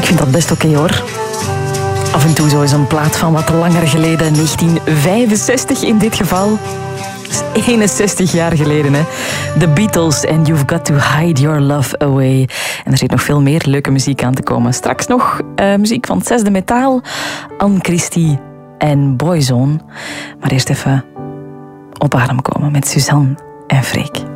vind dat best oké, hoor. Af en toe zo is een plaat van wat langer geleden, 1965 in dit geval. Dat is 61 jaar geleden, hè. The Beatles en You've Got to Hide Your Love Away. En er zit nog veel meer leuke muziek aan te komen. Straks nog muziek van het Zesde Metaal, Anne Christie en Boyzone. Maar eerst even op adem komen met Suzanne en Freek.